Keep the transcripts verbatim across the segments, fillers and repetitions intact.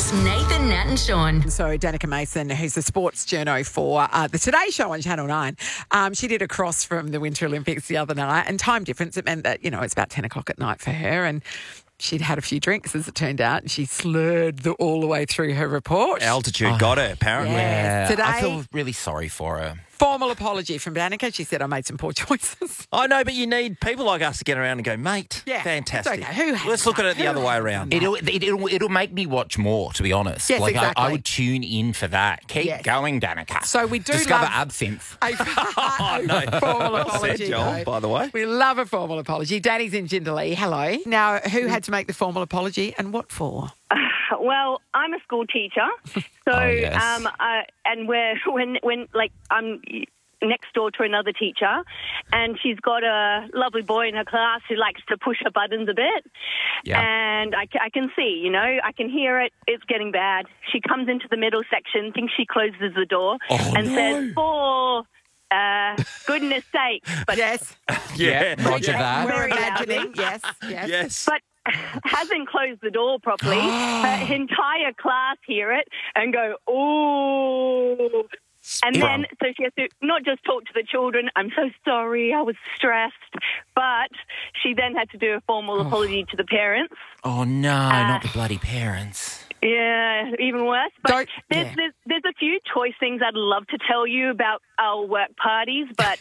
It's Nathan, Nat and Sean. So Danica Mason, who's the sports journo for uh, the Today Show on Channel nine, um, she did a cross from the Winter Olympics the other night, and time difference, it meant that, you know, it's about ten o'clock at night for her, and she'd had a few drinks, as it turned out, and she slurred the, all the way through her report. Altitude oh, got her, apparently. Yes. Yeah, Today, I feel really sorry for her. Formal apology from Danica. She said, I made some poor choices. I know, but you need people like us to get around and go, mate, Yeah, fantastic. it's okay. Who has Let's look at it the Who other way has around. It'll, it, it'll it'll make me watch more, to be honest. Yes, like exactly. I, I would tune in for that. Keep Yes. going, Danica. So we do discover love- absinthe. A, Oh, no. a formal Well said, apology. Joel, though. by the way. We love a formal apology. Danny's in Jindalee. Hello. Now, who had to make the formal apology and what for? Well, I'm a school teacher, so Oh, yes. um, uh, and we're when when like I'm next door to another teacher, and she's got a lovely boy in her class who likes to push her buttons a bit, Yeah. and I, ca- I can see, you know, I can hear it. It's getting bad. She comes into the middle section, thinks she closes the door, Oh, and no. says, "For uh, goodness sake!" But Yes. Yeah, Roger that. We're Very imagining. loudly. Yes. Yes. Yes. but hasn't closed the door properly. Her entire class hear it and go, ooh. And then, so she has to not just talk to the children, I'm so sorry, I was stressed, but she then had to do a formal apology to the parents. Oh, no, not the bloody parents. Yeah, even worse. But Don't- there's, yeah. there's, there's a few choice things I'd love to tell you about our work parties, but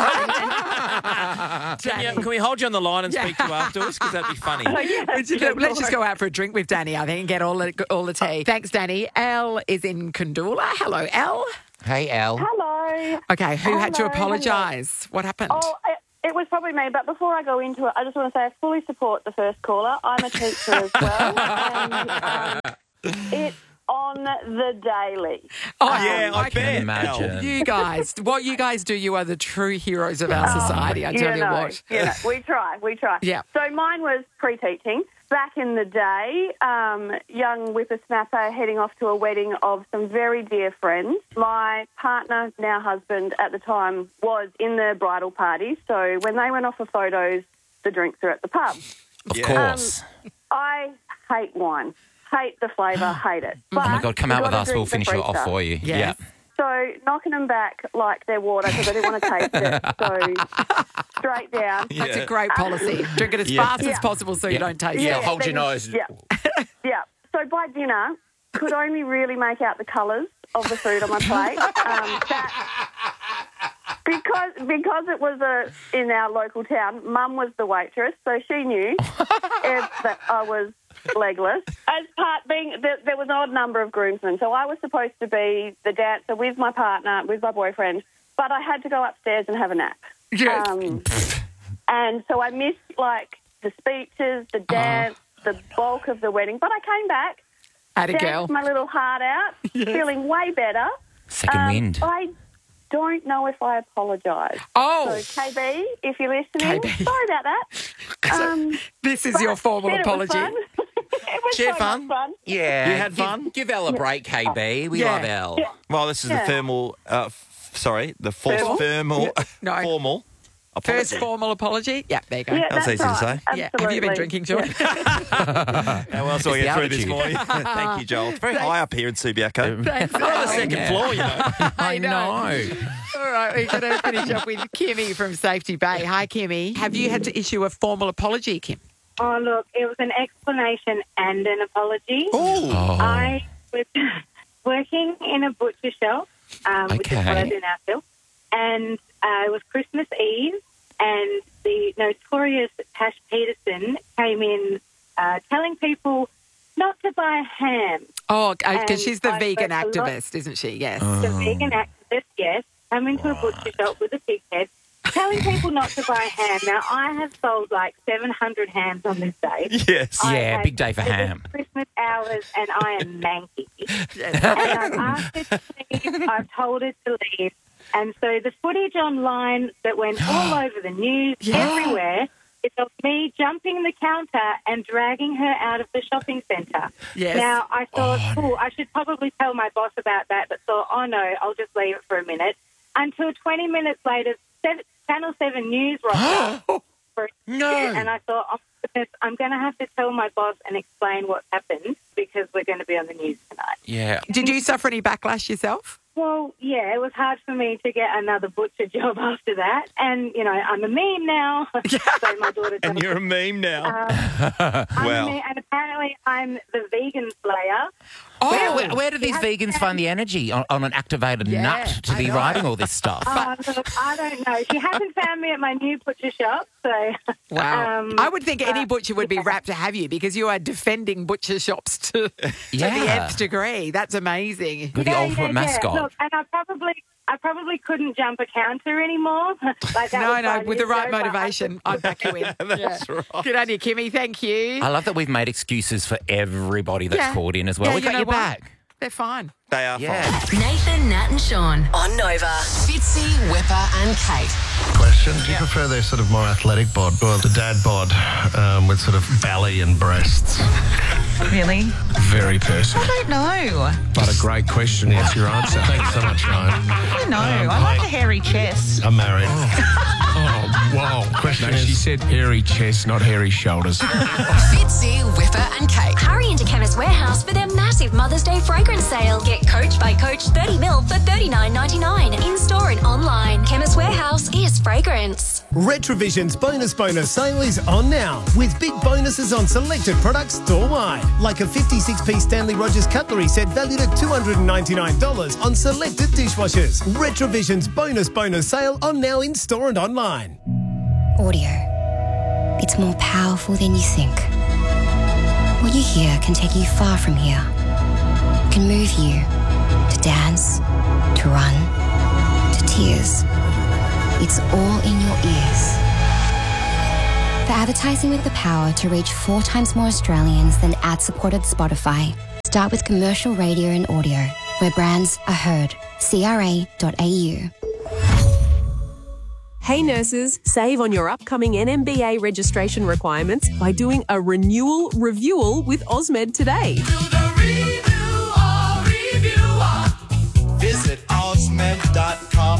Can, you- can we hold you on the line and speak to you afterwards? Because that'd be funny. Let's just- Let's just go out for a drink with Danny, I think, and get all the, all the tea. Thanks, Danny. Elle is in Kundoola. Hello, Elle. Hey, Elle. Hello. Okay, who had to Hello, apologise? What happened? Oh, it, it was probably me, but before I go into it, I just want to say I fully support the first caller. I'm a teacher as well, and um, it's on the daily. Oh, Yeah, I I can bet. imagine. You guys, what you guys do, you are the true heroes of our society, I tell you, know, what. you know, we try, we try. Yeah. So mine was pre-teaching. Back in the day, um, young whippersnapper heading off to a wedding of some very dear friends. My partner, now husband at the time, was in the bridal party. So when they went off for photos, the drinks are at the pub. Of Yeah. course. I hate wine. Hate the flavour, hate it. Oh, my God, come out with us. We'll the finish it off freezer. for you. Yes. So knocking them back like they're water because I didn't want to taste it. So straight down. That's Yeah. a great policy. Drink it as Yeah. fast as Yeah. possible so you Yeah. don't taste Yeah, it. hold your then- nose. Yeah. Yeah. So by dinner, could only really make out the colours of the food on my plate. Um, that, because because it was a in our local town, Mum was the waitress, so she knew if, that I was legless. As part being, there, there was an odd number of groomsmen, so I was supposed to be the dancer with my partner, with my boyfriend, but I had to go upstairs and have a nap. Yes. Um, and so I missed, like, the speeches, the dance, the bulk of the wedding. But I came back, Had a girl. danced my little heart out, feeling way better. Second Um, wind. I don't know if I apologise. Oh, So, K B, if you're listening, K B. sorry about that. Um, this is but your formal it was apology. fun. It was She had so fun? much fun. Yeah. You had give, fun? Give Elle a break, K B. We Yeah. love Elle. Yeah. Well, this is Yeah. the thermal, uh, f- sorry, the false Thermal? thermal, No. formal First apology. formal apology? Yeah, there you go. Yeah, That was that's easy to right. say. Yeah. Have you been Absolutely. drinking, Sean? How else do I It's get the through this altitude. morning? Thank you, Joel. It's very high up here in Subiaco. Thanks. On the second floor, you know. I know. know. All right, we're going to finish up with Kimmy from Safety Bay. Hi, Kimmy. Have you had to issue a formal apology, Kim? Oh, look, it was an explanation and an apology. Ooh. Oh. I was working in a butcher shop, um, which is what I Okay. do now still, and uh, it was Christmas Eve, and the notorious Tash Peterson came in uh, telling people not to buy ham. Oh, because And she's the I vegan heard a lot- activist, isn't she? Yes. The vegan activist, yes, come into a butcher shop with a pig head, telling people not to buy ham. Now, I have sold like seven hundred hams on this day. Yes. I Yeah, had big day for it was ham. Christmas hours, and I am manky. And I've asked her to leave. I've told her to leave. And so the footage online that went all over the news, everywhere, is of me jumping the counter and dragging her out of the shopping centre. Yes. Now, I thought, oh, I should probably tell my boss about that, but thought, oh, no, I'll just leave it for a minute. Until twenty minutes later, seven, Channel seven News rocked up. For, No. And I thought, I'm going to goodness, I'm going to have to tell my boss and explain what happened because we're going to be on the news tonight. Yeah. Did you suffer any backlash yourself? Well, yeah, it was hard for me to get another butcher job after that. And, you know, I'm a meme now. So my daughter And does- you're a meme now. Um, I'm Wow. a meme, and apparently I'm the vegan slayer. Oh, Where, where, where do She these has- vegans find the energy on, on an activated Yeah, nut to I be know. writing all this stuff? Uh, look, I don't know. She hasn't found me at my new butcher shop, so... Wow. Um, I would think any uh, butcher would be yeah. rapt to have you because you are defending butcher shops to, to Yeah. the nth degree. That's amazing. You're the Yeah, ultimate yeah, mascot. Yeah. Look, and I probably, I probably couldn't jump a counter anymore. like that No, was no, five with the years right ago, but I motivation, I'd back you in. That's right. Good on you, Kimmy. Thank you. I love that we've made excuses for everybody that's Yeah. called in as well. Yeah, we you got know your what? back. They're fine. They are Yeah. fine. Nathan, Nat, and Sean on Nova. Fitzy, Whipper, and Kate. Question. Do you prefer their sort of more athletic bod or the dad bod um, with sort of belly and breasts? Really? Very personal. I don't know. But a great question. What's your answer? Thanks so much, Ryan. I don't know. Um, I like hi. a hairy chest. I'm married. Oh, wow. Question No, is... she said hairy chest, not hairy shoulders. Fitzy, Whipper, and Kate. Hurry into Chemist Warehouse for their massive Mother's Day fragrance sale. Get Coach by Coach thirty mil for thirty-nine ninety-nine. In-store and online. Chemist Warehouse is fragrance. Retrovision's bonus bonus sale is on now with big bonuses on selected products store-wide. Like a fifty-six piece Stanley Rogers cutlery set valued at two hundred ninety-nine dollars on selected dishwashers. Retrovision's bonus bonus sale on now in-store and online. Audio. It's more powerful than you think. What you hear can take you far from here. It can move you to dance, to run, to tears. It's all in your ears. For advertising with the power to reach four times more Australians than ad-supported Spotify, start with commercial radio and audio, where brands are heard. C R A dot A U. Hey nurses, save on your upcoming N M B A registration requirements by doing a renewal reviewal with Osmed today. Visit osmed dot com.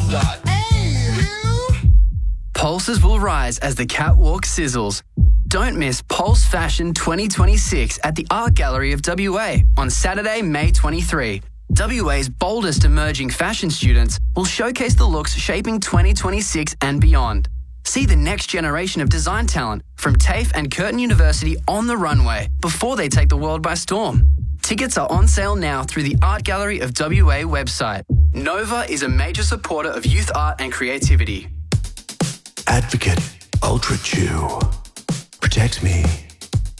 Pulses will rise as the catwalk sizzles. Don't miss Pulse Fashion twenty twenty-six at the Art Gallery of W A on Saturday, May twenty-third. W A's boldest emerging fashion students will showcase the looks shaping twenty twenty-six and beyond. See the next generation of design talent from TAFE and Curtin University on the runway before they take the world by storm. Tickets are on sale now through the Art Gallery of W A website. Nova is a major supporter of youth art and creativity. Advocate Ultra Chew. Protect me.